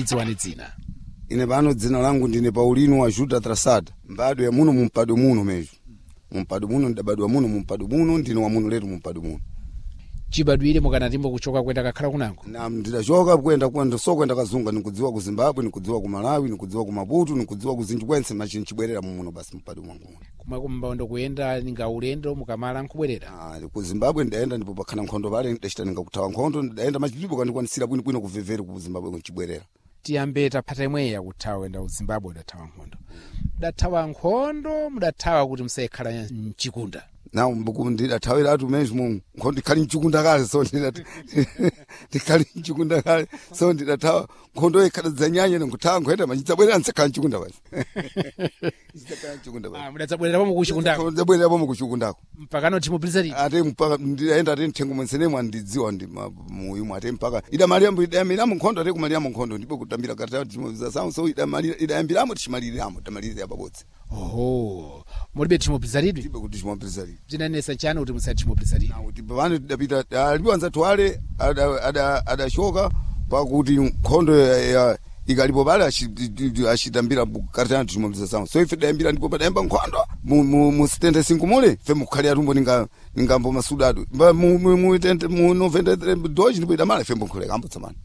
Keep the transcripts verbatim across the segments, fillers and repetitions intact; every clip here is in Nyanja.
tidziwane dzina. Ine pano dzina langu ndine Paulino wa Juda Trasada. Mbadwe ya muno mumpado muno mejo. Mumpado muno ndabadwa muno mumpado muno ndine wa muno letu mumpado muno. Chibadwire mukanatimbo kuchoka kwenda kakhala kunango. Na ndidachoka kwenda kwenda so kwenda kazunga nikudziwa ku Zimbabwe, nikudziwa ku Malawi, nikudziwa ku Maputo, nikudziwa ku zinthu kwense machinchi chibwerera muno basi mumpado mwangu. Kuma kumbaondo kuyenda ninga ulendo mukamala nkubwerera. Ah, ku Zimbabwe ndaenda ndipo pakhana nkhondo pale ndachita ninga kutawa nkhondo ndaenda machipipo kandikwanisira bwino bwino kuvevera ku Zimbabwe kunchibwerera. Tiyambe tapata imweya kuthawa enda ku Zimbabwe dathawa nkhondo. Dathawa nkhondo mudathawa kuti musayekhala mchikunda. Na mbuku ndidathawira atu mesmo nkhondo ikhali mchikunda kale so ndidati ndikhali mchikunda kale so ndidathawa nkhondo ikhala dzanyanya nguthawa nkhwenda machitsabwerera nsekhala mchikunda basi. Nsekhala mchikunda basi. Ah, mudatsabwerera pomo kuchikundako. Ndabwerera pomo kuchikundako. Mpaka no timobilizari. Ate mpaka ndienda ate nthengo mwensenemo andidziwa ndi muyu ate mpaka ida mariambo ida miramo nkhondo ate kumaliamo nkhondo ndipo kutambira katatu timobiliza sawo so ida malira ida yambiramo tichimaliramo tamalira ababotse. Oho, mulibe timobilizaridwe. Ndipo kuti timobilizaridwe. Zinanesa chana kuti musati timobilizaridwe. Na kuti bavano tidapita aliwanza twale ada ada adashoka pakuti nkhondo ya ikalipo pale ashitambira katatu timobiliza sawo so ife dayambira ndipo padayamba nkhondo mu stende cinco mule fe mukhalia tumbo ninga ningambo masudado mu mu tente mu noventa dois ndipo idamala fe mukhalia kambo tsamana.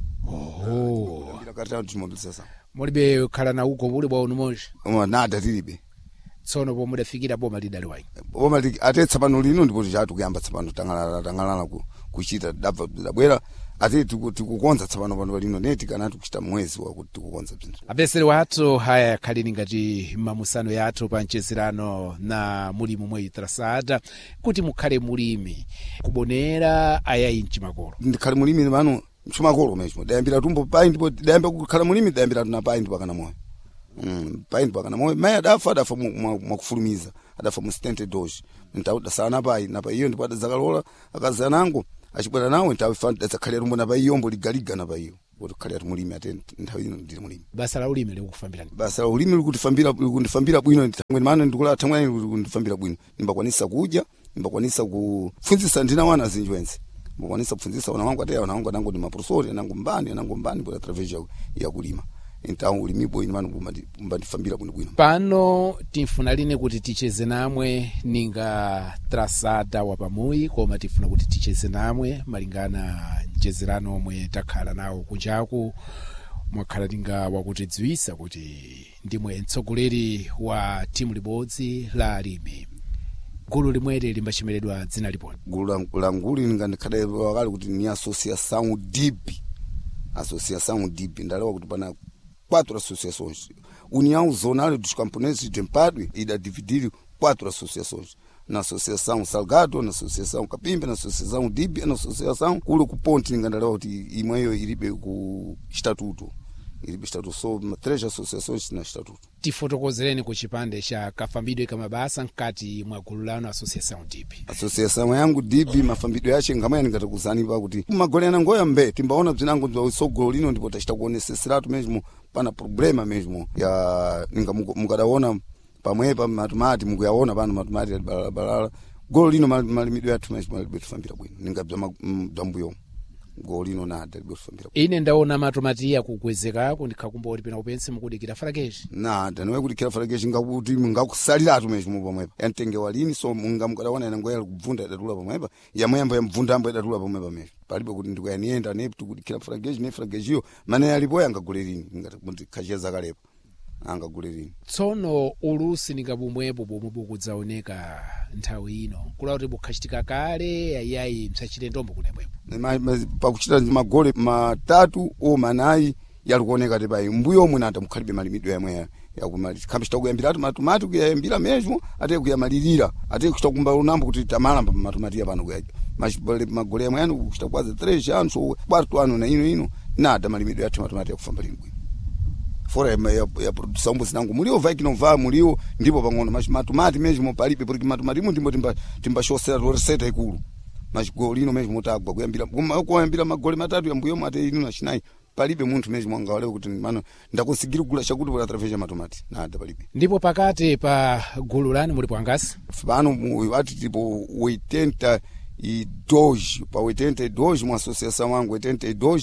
Oho, katatu timobiliza sawo mulibe khala na uko muli bwa unumoje. Uma nada tilibe. Tsono po mudafikira boma lidali wayi. Boma li ate tsapano lino ndipo chatu kuyamba tsapano tangala tangala ku kuchita dabva dabwera ate tikukonza tsapano pano lino neti kana tikuchita mwezi wa kuti tikukonza bzinthu. Abesere wathu haya khalini ngati mamusano yathu pa mchezerano na mulimi mwe Trasada kuti mukhale mulimi kubonera ayayi mchimakolo. Ndikhale mulimi pano mchimakolo mesmo dayambira tumbo pai ndipo dayamba kukhala mulimi dayambira tuna pai ndipo kana moyo. Mm, pai ndipo kana moyo mai adafa adafa mwakufulumiza adafa mu stente doji ntauda sana pai na pai iyo ndipo adazakalola akazanango achibwera nawo ntawe fanda zakhalira rumbo na pai iyo mbo ligaliga na pai iyo kuti khalira mulimi ate nthawi ino ndiri mulimi. Basa la ulimi likufambirani. Basa la ulimi likutifambira likundifambira bwino ntangwe mano ndikula thamwe likundifambira bwino nimbakwanisa kudya nimbakwanisa kufunzisa ndina wana zinjwenzi mbakwanisa kufunzisa wana wangu ateya wana wangu nango ndi maprofesori nango mbani nango mbani kwa através ya kulima entawo ulimi boy mano mbandifambira bwino bwino. Pano tifuna line kuti ticheze namwe ninga Trasada wa pamuyi koma tifuna kuti ticheze namwe malingana mchezerano omwe takhala nawo kunjaku mwakhala ninga wakutidziwisa kuti ndimwe mtsogoleri wa timu libodzi la alimi. Gulu limwere limbachimeredwa dzina liponi. Gulu languli ninga ndikhale wakali kuti ni associação D I B. Associação D I B ndalewa kuti pana quatro associações. União Zonal dos Camponeses de Empadue ida dividir quatro associações. Na Associação Salgado, na Associação Capimba, na Associação D I B, na Associação Kulo ku Ponte ninga ndalewa kuti imweyo ilibe ku estatuto. Ilibe estatuto so três associações na estatuto. Tifotokozereni ku chipande cha kafambidwe kama basa nkati mwa gulu lano Associação D I B. Associação yangu D I B mafambidwe yache ngamaya ningatakuzanipa kuti magolena ngoya mbe timbaona bzinango bza usogolo lino ndipo tachita kuoneseseratu mesmo pana problema mesmo ya ninga mukadaona pamwepa matumati mukuyaona pano matumati balala golo lino malimidwe yathu mesmo libetufambira bwino ninga bza mbuyo golino nada libetufambira. Ine ndaona matumati ya kukwezekako ndikhakumboti pena upense mukudikira farakeshi. Nada nowe kudikira farakeshi ngakuti ngakusaliratu mesmo pamwepa yantenge walini so munga mukadaona ina ngoya kubvunda idatula pamwepa yamwembo yamvunda ambo idatula pamwepa mesmo palibe kuti ndikuyanienda nepi kudikira farakeshi ne farakeshi yo mane yalipo yangagulerini ngati khacheza kalepo angagulerini. Tsono ulusi ningabumwepo bomwe bukudzaoneka nthawi ino kula kuti bukhachitika kale ayayi msachite ndombo kunemwepo. Pakuchita magole matatu o manayi yalikuoneka kuti pai mbuyo omwe nata mukhalibe malimidwe yamwe yakumali khambista kuyambira atu matumati kuyambira mesmo ate kuyamalirira ate kuchita kumba unambo kuti tamalamba matumati pano kuyaje magole yamwe anu kuchita kwaza três anos so quarto ano na ino ino nada malimidwe yathu matumati yakufamba lini bwino fora ya, ya produção mbuzinango mulio vai que não vai mulio ndipo pang'ono mas matumati mesmo palibe porque matumati mu ndimbo timba timba shosera lo receita ikulu mas golino mesmo mutagwa kuyambira kuyambira magole matatu yambuyo mate ino na chinai palibe munthu mesmo angawale kuti mano ndakusigira kugula chakuti por através ya matomati nada palibe. Ndipo pakati pa gulu lani mulipo angasi pano wati tipo oitenta e dois pa oitenta e dois uma associação wangu oitenta e dois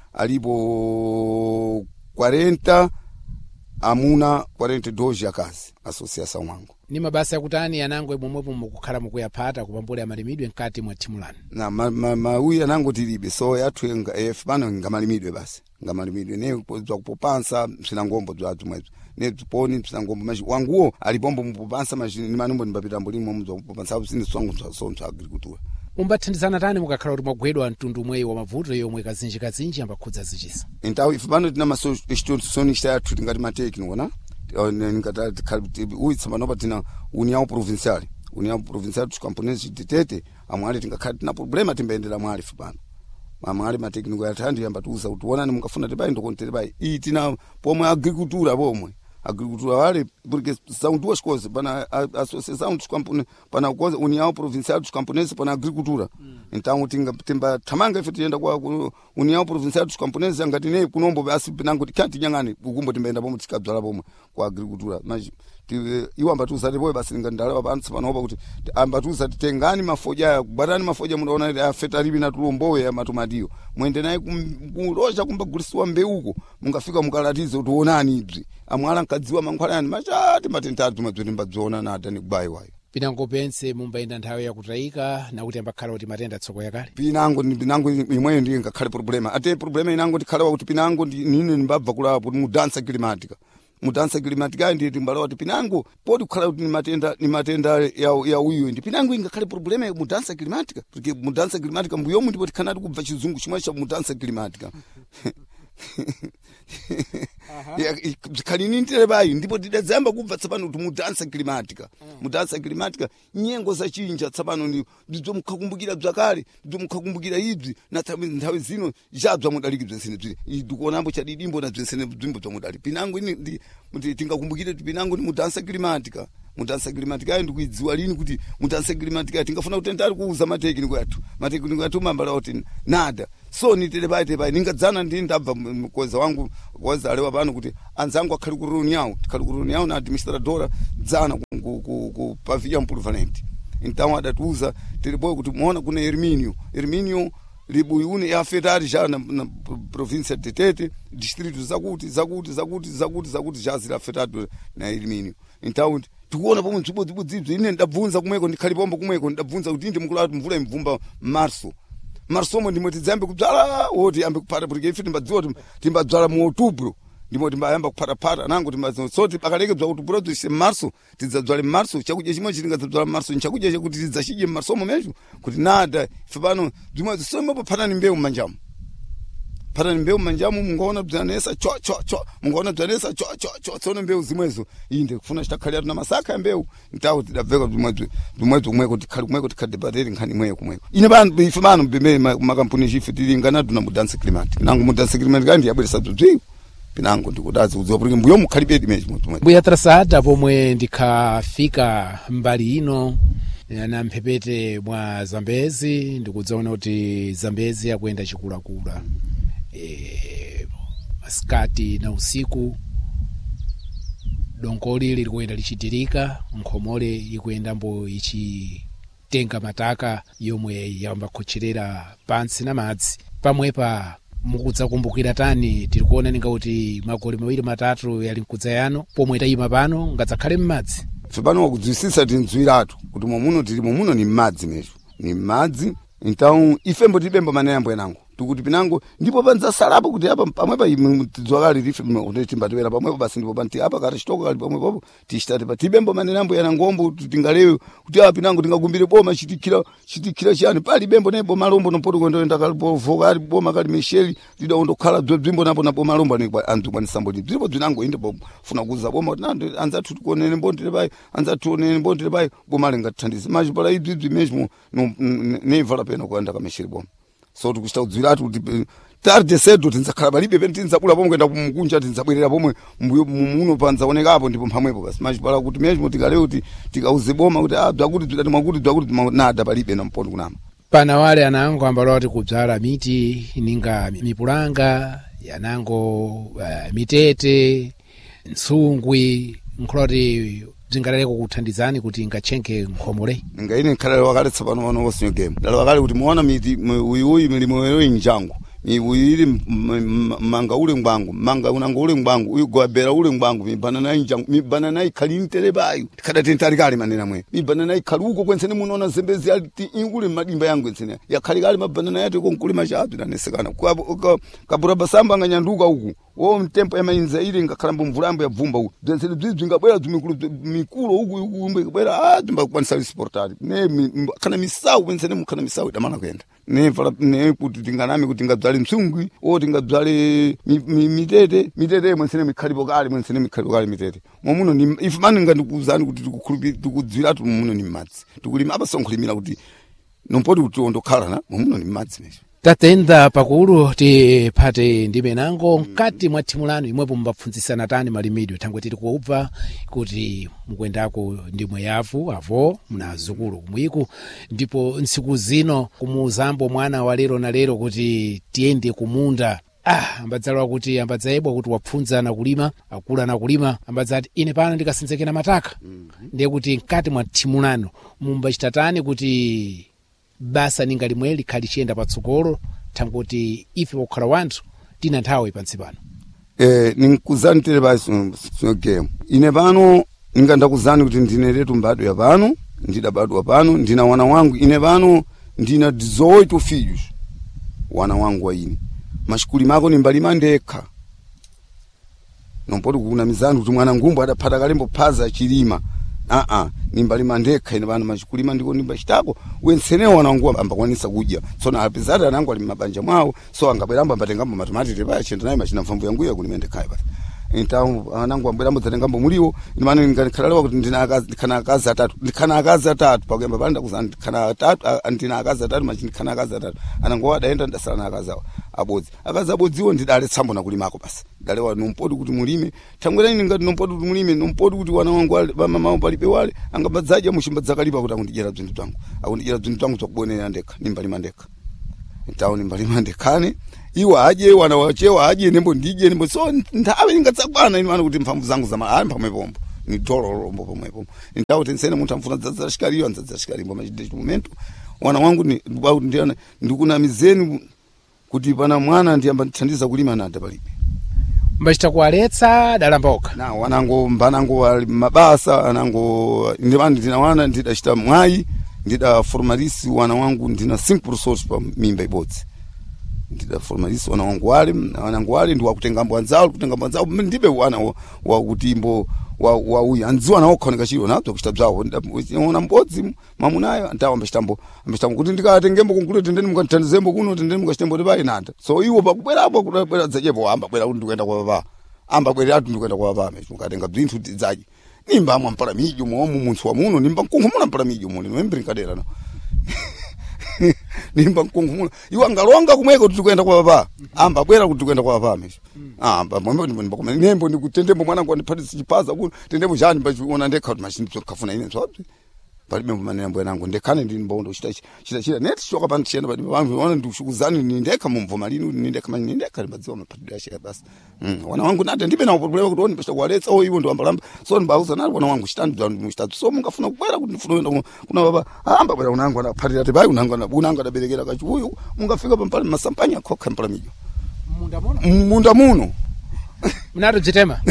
alipo quarenta amuna quarenta e dois akazi associação wangu. Ni mabasa yakutani anangwe momwepo mukukhala mukuyapata kupambula malimidwe mkati mwa timu lanu. Na ma, ma, ma uyi anango tilibe so yathu F pano ngamalimidwe basi. Ngamalimidwe ne kupopansa msina ngombo dzatu mwezo. Ne tuponi msina ngombo maji wanguo alipombo mupopansa maji ni manumbo ndibapita mbulimo mzo kupopansa usini swangu so so agricultura. Umbathandizana tani mukakhala kuti mwagwedwa mtundu mweyi wa mavuto yomwe kazinji kazinji ambakhudza zichisa. Então if pano tina maso institutionista yathu tingati matekino na ngata uyi tsamanopa tina união provincial união provincial dos camponeses de Tete amwali tingakhala tina problema timbaendera mwali fipano amwali matekniko yathandi yamba tuuza kuti wonani mukafuna tibai ndokontere bai iyi tina pomwe agricultura pomwe agricultura wale porque são duas coisas pana a associação dos camponeses pana coisa união provincial dos camponeses pana agricultura mm. Então tinga timba thamanga ife tienda kwa união provincial dos camponeses angati ne kunombo basi pinango tikanti nyangani ukumbo timbaenda pomwe tikadzala pomwe kwa agricultura mas iwo ambatuza tipoe basi ngandala pantsi panopa kuti ambatuza titengani mafoja kubatani mafoja munaona afeta libi na tulombowe ya matomatiyo mwende naye kuloja kumbagulisiwa mbeuko mungafika mukalatize kuti onani ibzi amwala nkadziwa mankhwalani machati matentatu tumadzoti mbadzona na adani kubayi wayo. Pinango pense mumbaenda nthawi yakutayika na kuti ambakhala kuti matenda tsoko yakale. Pinango pinango imweyo ndiye ngakhale problema ate problema inango tikhala kuti pinango nine mbabva kula kuti mudansa climatica mudansa climatica ndiye timbalawa kuti pinango podi kukhala kuti ni matenda ni matenda ya ya uyu ndi pinango ingakhale problema ya mudansa climatica porque mudansa climatica mbuyo mu ndipo tikhanati kubva chizungu chimwe cha mudansa climatica. Ya kalini ntele bayi ndipo tidazamba kubva tsapano kuti mudansa climatica mudansa climatica nyengo za chinja tsapano ndi ndizo mukhakumbukira bzakale ndizo mukhakumbukira ibzi na nthawi zino jabza mudaliki bzensene bzi ndikuonambo cha didimbo na bzensene bzimbo bza mudali pinango ini ndi tingakumbukire kuti pinango ni mudansa climatica mudansa climatica ndi kuidziwa lini kuti mudansa climatica tingafuna kutenda kuuza matekniko yathu matekniko yathu mambala kuti nada so nitele bayi te bayi ningadzana ndi ndabva mkoza wangu koza alewa pano kuti anzangu akhali ku reunião tikhali ku reunião na administradora dzana ku ku ku pavia mpulvanente então adatuza tiliboye kuti muona kuna Hermínio Hermínio libuyune yafetari já na, na província de Tete distrito zakuti zakuti zakuti zakuti zakuti já zira afetado na Hermínio então tikuona pomwe mzibodzibodzibzo ine ndabvunza kumweko ndikhali pombo kumweko ndabvunza kuti ndi mukula mvula imvumba marso marsomo ndimo tidzambe kudzala woti ambe kupata porque ife timbadziwa kuti timbadzala mu outubro ndimo timbayamba kupata pata nango timbadziwa so tibakaleke bza kuti produce marso tidzadzala marso chakudya chimwe chitingadzadzala marso nchakudya chekuti tidzachidye marsomo mesho kuti nada ife pano ndimo zisomwe popatani mbewu manjamu patani mbewu manjamu mungaona bzanesa cho cho cho mungaona bzanesa cho cho cho tsone mbewu zimwezo inde kufuna chitakhalira tuna masaka ya mbewu ntawo tidabveka bzimwezo bzimwezo kumweko tikhali kumweko tikhadebateri nkhani mweyo kumweko ine banu ife banu bimene makampuni chife tilingana tuna mudansa climatic nango mudansa climatic kandi yabweresa bzibzi pinango ndikudazi udziwa porque mbuyo mukhalibedi mesmo mbuya trasada pomwe ndikhafika mbali ino na mphepete mwa Zambezi ndikudzaona kuti Zambezi yakuyenda chikulakula e, maskati na usiku donkoli likuenda lichitirika nkhomole ikuenda mbo ichitenga mataka yomwe yamba kucherera pansi na madzi pamwepa mukudza kumbukira tani tilikuona ninga kuti magoli mawiri matatu yali mkudza yano pomwe tayima pano ngadzakhale mmadzi fipano wakudzwisisa tinzwiratu kuti momuno tili momuno ni madzi mesho ni madzi então ifembo tibembo manayambo yanango tukuti pinango ndipo panza salapo kuti apa pamwepa tidzwakali tife kuti timbatewera pamwepo basi ndipo panti apa kati chitoko kali pamwepo tishtate pa tibembo manayambo yanangombo tingalewe kuti apa pinango tingakumbire boma chitikira chitikira chani pali bembo nebo malombo nopoto kwenda kalipo vokali boma kali Michel lida ondokhala dzwimbo napo napo malombo ni anthu kwani sambo ndipo dzinango inde bo funa kuza boma kuti nando anzathu tikuonene mbondile bai anzathu onene mbondile bai boma lingathandize maji pala ibzi mesmo nevala pena kwenda ka Michel boma so tikuchita kudzwiratu kuti tarde cedo tinzakhala palibe pene tinzabula pomwe kwenda kumkunja tinzabwerera pomwe mbuyo muno panzaonekapo ndipo mphamwepo basi maji pala kuti mesmo tikalewo kuti tikauze boma kuti ah bzakuti bzidati mwakuti bzakuti nada palibe na mpondo kunama pana wale anango ambalo kuti kudzala miti ninga mipulanga yanango uh, mitete nsungwi nkhuloti zingaleko kuthandizani kuti ingachenke nkhomole ngaine khalala wakale tsapano wano wosinyo game dala wakale kuti muona miti uyu uyu milimo yoyo injangu miwiri manga ule ngwangu manga unanga ule ngwangu uyu gwabera ule ngwangu mibanana injangu mibanana ikhalintere bayo tikada tentari kale manena mwe mibanana ikhaluko kwensene munona zembezi ati ule madimba yangu ensene yakhali kale mabanana yate konkuli mashatu danesekana kwa kabura basamba nganyanduka uku wo mtempo ya mainza ile ngakhalambo mvulambo ya vumba uku zensene bzizi ngabwera zimikulu mikulo uku uku ngabwera ah timba kwanisali sportari ne kana misau kwensene mukana misau damana kwenda ne vala ne kuti tinganami kuti ngadzali msungwi o tingadzale mitete mitete mwensene mikhalipo kale mwensene mikhalipo kale mitete momuno ni ifumani ngandikuzani kuti tikukhulupi tikudzira tu momuno ni madzi tikulima apasonkhulimira kuti nompoti kuti ondokhala na momuno ni madzi mesho tatenda pakulu tipate ndime nango mkati mwa thimu lanu imwepo mbapfunzisana tani malimidwe thangwe tili kuubva kuti mukwendako ndimwe yavu avo mna azukulu kumwiku ndipo ntsiku zino kumuzambo mwana wa lero na lero kuti tiende kumunda ah ambadzalwa kuti ambadzayebwa kuti wapfunzana kulima akula na kulima ambadzati ine pano ndikasinzekena mataka mm-hmm. ndiye kuti mkati mwa thimu lanu mumbachitatani kuti basa ninga limwe likhali chiyenda patsogolo thangoti ife pokhala wanthu tina nthawi pansi pano eh ninkuzani tere basi so game ine pano ninga ndakuzani kuti ndine letu mbado ya pano ndida bado pano ndina wana wangu ine pano ndina dezoito filhos wana wangu wa ine mashikuli mako ni mbalima ndekha nompoti kuna mizani kuti mwana ngumbu adapata kalembo paza chilima ah ah nimbalima ndekha ine bana machikulima ndiko ndimbachitako wensene wanangu ambakwanisa kudya so na apizada anangu ali mabanja mwawo so angabweramba mbatengambo matomati tepa chenda naye machina mfamvu yangu ya kulimende kai basi entamu anangu ambweramba zatengambo muliwo imani ngikhalalewa kuti ndina akazi kana akazi atatu ndikana akazi atatu pakuyamba panda kuzana kana atatu ndina akazi atatu machini kana akazi atatu anangu adaenda ndasala na akazi awo abodzi akazi abodziwo ndidale tsambo na kulimako basi dalewa nompodi kuti mulime thangwelani ngati nompodi kuti mulime nompodi kuti wana wangu wale mama palibe wale angabadzaje mushimba dzakalipa kuti akundijera bzintu tangu akundijera bzintu tangu zokubonera ndekha nimbalima ndekha entawo nimbalima ndekhane iwa aje wana wachewa aje nembo ndije nembo so nthawe ingatsakwana ine mana kuti mfamvu zangu za mali pamwepombo ni dollar rombo pamwepo entawo tensene muntu amfuna dzadza shikaliyo ndzadza shikalimbo machide momento wana wangu ni ndiana ndikuna mizeni kuti pana mwana ndiyamba ndithandiza kulima nada palibe mbachita kualetsa dalamboka na wanango mbanango mabasa anango ndibandi ndina wana ndidachita mwayi ndida formalisi wana wangu ndina cinco professores pa mimba ibodzi ndida formalisi wana wangu wale wanangu wale ndi wakutenga mbwanzao kutenga mbwanzao ndibe wana wa kutimbo wa wa uyi anziwa nawo khoneka chiro nazo kuchita bzawo ndona mbodzi mamunayo ndawa mbestambo mbestambo kuti ndikatengembo kunkulu tendeni mukathandizembo kuno tendeni mukachitembo tebai nanda so iwo pakubwerapo kubwera dzachepo amba bwera kuti ndikuenda kwa baba amba bwera atu ndikuenda kwa baba mecho mukatenga bzinthu tidzaje nimba amwa mpala midyo momu munthu wa muno nimba nkunkhumula mpala midyo muno nimembiri kadera no nimba nkunkhumula iwo angalonga kumweko kuti ndikuenda kwa baba amba bwera kuti ndikuenda kwa baba mecho amba momwe ndimba kuma nembo ndikutendembo mwana ngo ndiphatisi chipaza kuno tendembo jani pachiona ndekha kuti machini kafuna ine swabzi palibe mwana yambo yangu ndekhane ndimbondo chita chita chita net shoka pano chenda palibe vanhu wana ndikushukuzani ni ndekha mumvuma lino ni ndekha mani ndekha libadziwa maphatidwe ashika basi mm wana wangu nada ndibe nawo problem kuti oni pesa kwaletsa o iwo ndo ambalamba so ndibauza nali wana wangu chitandi ndo muchitatu so mungafuna kubwera kuti ndifuna kwenda kuna baba amba bwera unangu anaphatira tebai unangu unangu adaberekera kachiuyu mungafika pampala masampanya khokha mpala mijo munda muno munda muno mnato jitema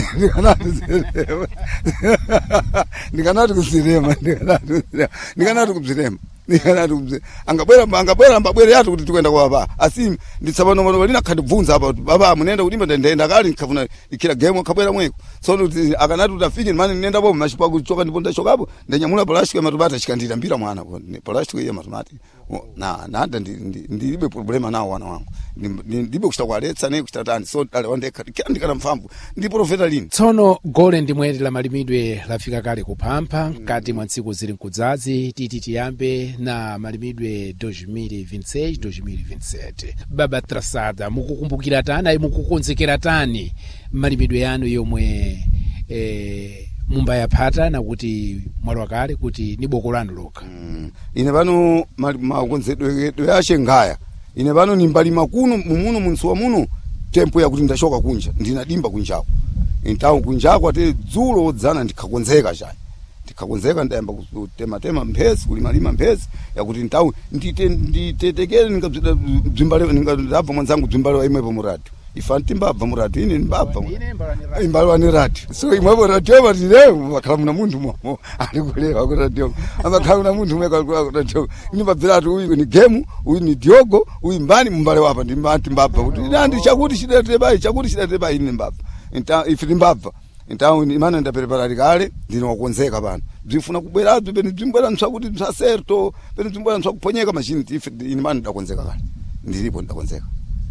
ndikanati kuzirema ndikanati kuzirema ndikanati kuzirema angabwera angabwera ambabwera yatu kuti tikuenda kwa baba asi nditsabano bano balina khadibvunza apa baba munenda kuti ndenda kali nkafuna ikira game akabwera mweko so kuti akanati utafike mani nenda bo mashipa kuchoka ndipo ndashokapo ndanyamula plastic matubata chikandira mbira mwana plastic ya matomati na nada ndilibe problema nawo wana wangu ndibe kuchita kwaletsa ne kuchita tani so dale wandeka ndikana mfamvu ndi profeta lini tsono gole ndimweti la malimidwe lafika kale kupampa mkati mwa ntsiku zili nkudzazi titi tiyambe na malimidwe dois mil e vinte e seis dois mil e vinte e sete baba Trasada mukukumbukira tani ayi mukukonzekera tani malimidwe yanu yomwe eh mumba yapata na kuti mwalo kale kuti ni boko lanu loka mm. ine pano makonzedwe yashe ngaya ine pano ni mbali makuno mumuno munsuwa muno tempo ya kuti ndashoka kunja ndinadimba kunjako entawo kunjako ate dzulo odzana ndikakonzeka chai tikakonzeka ndayamba kutema tema mphezi kulima lima mphezi yakuti nthawi ndite nditetekere ningabzida bzimbale ningabva mwanzangu bzimbale wa imwepo muradi ifa ntimbabva muradi ine mbabva imbale wa ni radi so imwepo radio batile bakhala muna munthu mwa ali kulewa ku radio abakhala muna munthu mwe ku radio ini babziratu uyu ni game uyu ni diogo uyu mbani mbale wapa ndimbati mbabva kuti ndandi chakuti chidete bai chakuti chidete bai ine mbabva nta ife ndimbabva então imana ndaperepara kale ndinokonzeka pano bzifuna kubwerazo pene bzimbwera ntsakuti bzaserto pene bzimbwera ntsakuphonyeka machine ife imana ndakonzeka kale ndilipo ndakonzeka.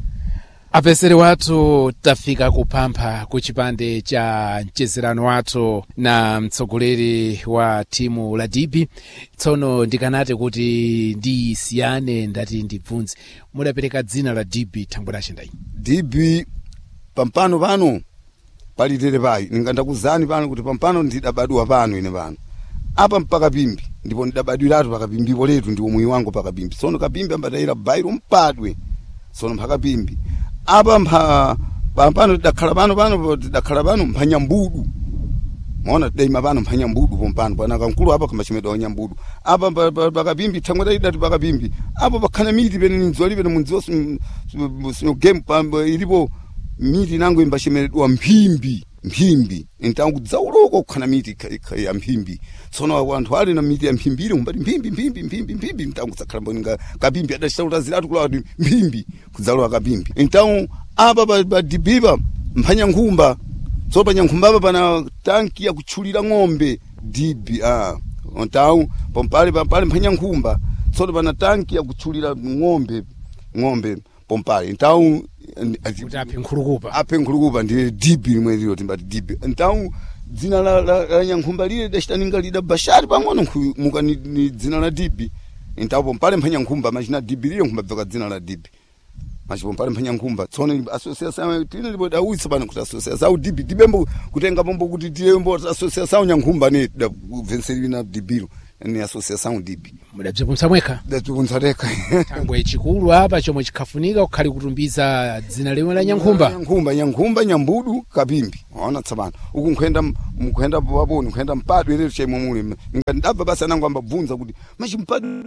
Apesere watu tafika kupampa kuchipande cha mchezerano watu na mtsogoleri wa timu la D B. Tsono ndikanate kuti ndi siyane ndati ndibvunze mudapereka dzina la D B thangwera chendai D B pampano pano palitere pai ninganda kuzani pano kuti pampano ndidabadwa pano ine pano apa mpaka pimbi ndipo ndidabadwiratu pakapimbipo letu ndiwo mwi wangu pakapimbi sono kapimbi ambataira bairo mpadwe sono mpaka pimbi apa mpa pampano tidakhala pano pano tidakhala pano mphanyambudu maona daima pano mphanyambudu pompano pana kankulu apa kamachimedwa wanyambudu apa pakapimbi thangwera idati pakapimbi apa pakhana miti pene ninzoli pene munziwo sino game pambo ilipo miti nangu imbashimedwa mphimbi mphimbi ntangu dzauloko kukhana miti ya mphimbi tsono anthu ali na miti ya mphimbire umbati mphimbi mphimbi mphimbi mphimbi ntangu dzakhala mbonga kapimbi adachitaula zilatu kula kuti mphimbi kudzalwa kapimbi ntangu apa pa dibiba mphanya nkhumba so pa nyankhumba apa pana tanki ya kutchulira ng'ombe dibi ah ntangu pompale pompale mphanya nkhumba so pana tanki ya kutchulira ng'ombe ng'ombe pompale ntangu ape nkhulukupa ape nkhulukupa ndi D B limwe lilo timbati D B ntangu dzina la, la, la nyankhumba lile dachitaninga lida bashari pang'ono muka ni, ni dzina la D B ntapo mpale mphanya nkhumba machina D B lile nkhumba bveka dzina la D B machipo mpale mphanya nkhumba tsono association tine libo dawitsa pano kuti association D B dibembo kutenga pombo kuti tilembo association nyankhumba ne da venselina D B ni association D B mudabzibunsa mweka dabzibunsa reka tambwe chikulu apa chomwe chikhafunika kukhali kutumbiza dzina limwe la nyankhumba nyankhumba nyankhumba nyambudu kapimbi waona tsapano uku nkhenda mkhenda baboni nkhenda mpadwe lero chemwe muli ngandabva basa nangu ambabvunza kuti machi mpadwe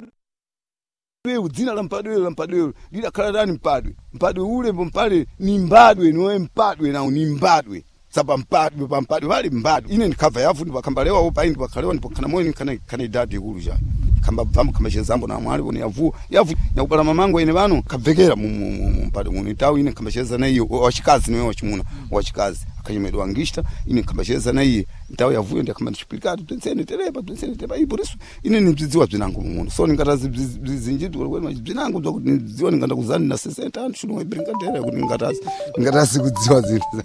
wewe dzina la mpadwe la mpadwe lidakhala dani mpadwe mpadwe ule mpale ni mbadwe niwe mpadwe na ni mbadwe sapa mpadwe pa mpadwe wali mbadwe ine ndikava yafu ndipakambalewa opa indi pakhalewa ndipakana moyo nikana kana idadi ikulu ja kamba vamu kama chezambo na mwali boni yavu yavu nyakubala mamango ine bano kabvekera mu mpadwe mu nitawu ine kamba cheza na iyo wachikazi niwe wachimuna wachikazi akanyemedwa ngishta ine kamba cheza na iye ntawu yavu ndi kamba ndiplikatu tensene tereba tensene tereba iburisu ine nidziwa bzinangu mumuntu so ningatazi bzinjiti kweli bzinangu bzokuti nidziwa ninganda kuzani na sesenta anthu shino ibringa ndera kuti ningatazi ningatazi kudziwa zinthu